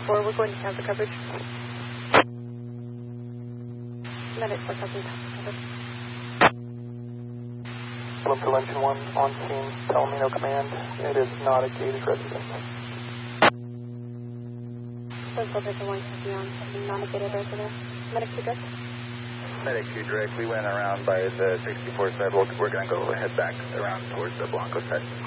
4, we're going to cancel coverage. Medic 4000 coverage. Intervention 1 on scene, Palomino Command. It is not a gated residence. Intervention 1 checking on, not a gated residence. Medic 2 direct. Medic 2 direct, we went around by the 64 side. We're going to go head back around towards the Blanco side.